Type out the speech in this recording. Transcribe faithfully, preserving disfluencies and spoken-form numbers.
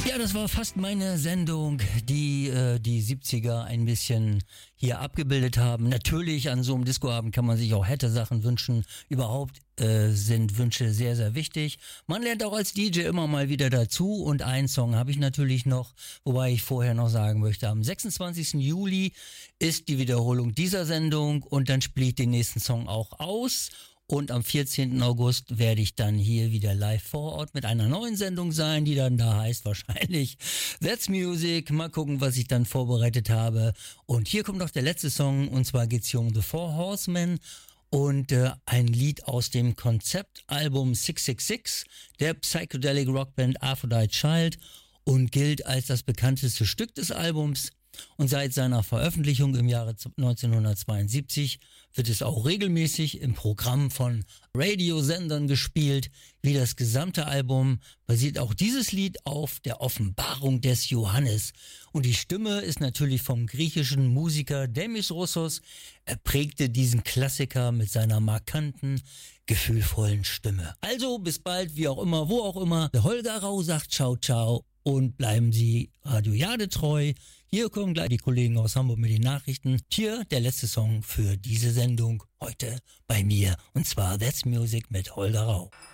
Ja, das war fast meine Sendung, die äh, die siebziger ein bisschen hier abgebildet haben. Natürlich, an so einem Discoabend kann man sich auch hätte Sachen wünschen. Überhaupt äh, sind Wünsche sehr, sehr wichtig. Man lernt auch als D J immer mal wieder dazu. Und einen Song habe ich natürlich noch, wobei ich vorher noch sagen möchte, am sechsundzwanzigsten Juli ist die Wiederholung dieser Sendung und dann spiele ich den nächsten Song auch aus. Und am vierzehnten August werde ich dann hier wieder live vor Ort mit einer neuen Sendung sein, die dann da heißt wahrscheinlich That's Music. Mal gucken, was ich dann vorbereitet habe. Und hier kommt noch der letzte Song, und zwar geht's hier um The Four Horsemen und äh, ein Lied aus dem Konzeptalbum sechs sechs sechs der Psychedelic Rockband Aphrodite Child und gilt als das bekannteste Stück des Albums. Und seit seiner Veröffentlichung im Jahre neunzehnhundertzweiundsiebzig wird es auch regelmäßig im Programm von Radiosendern gespielt. Wie das gesamte Album basiert auch dieses Lied auf der Offenbarung des Johannes. Und die Stimme ist natürlich vom griechischen Musiker Demis Roussos. Er prägte diesen Klassiker mit seiner markanten, gefühlvollen Stimme. Also bis bald, wie auch immer, wo auch immer. Der Holger Rau sagt ciao, ciao und bleiben Sie Radio Jade treu. Hier kommen gleich die Kollegen aus Hamburg mit den Nachrichten. Hier der letzte Song für diese Sendung heute bei mir. Und zwar That's Music mit Holger Rau.